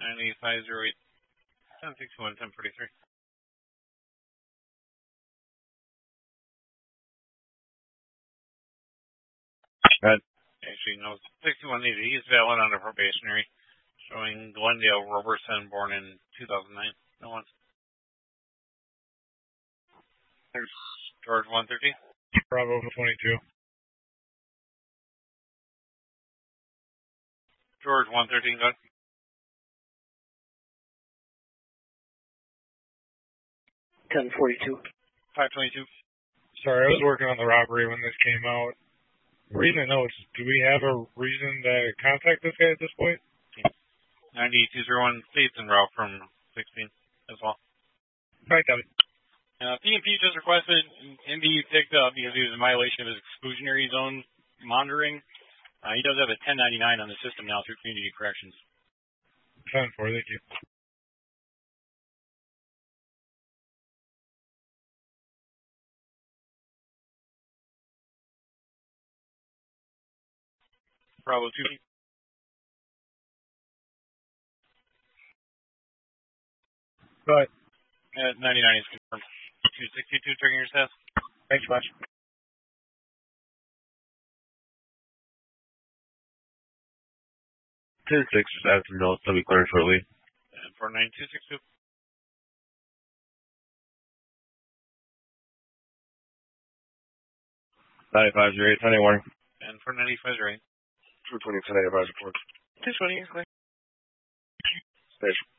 9508 1061 1043. Good. Actually, no, 6180. He's valid under probationary. Showing Glendale Roberson, born in 2009. No one. There's George 113. Bravo 22. George 113, go ahead. $1042. 522. Sorry, I was working on the robbery when this came out. Reading the notes, do we have a reason to contact this guy at this point? 98201 states en route from 16 as well. Right, got it. PMP just requested MB picked up because he was in violation of his exclusionary zone monitoring. He does have a 1099 on the system now through Community Corrections. 10-4, thank you. Bravo 2. Go ahead. 99 is confirmed. 262 triggering your test. Thanks much. 10-6, after notes, I'll be cleared shortly. And for 9262. $9508, Sunday warning. And for 9508. 220, Sunday advisor report. 220 is clear. Station.